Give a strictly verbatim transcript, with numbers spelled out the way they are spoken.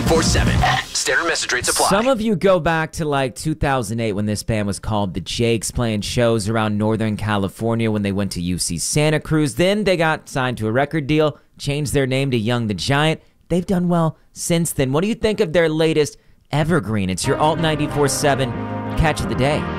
ninety-four point seven. Standard message rates apply. Some of you go back to like two thousand eight when this band was called The Jakes, playing shows around Northern California when they went to U C Santa Cruz. Then they got signed to a record deal, changed their name to Young the Giant. They've done well since then. What do you think of their latest evergreen? It's your Alt ninety-four point seven Catch of the Day.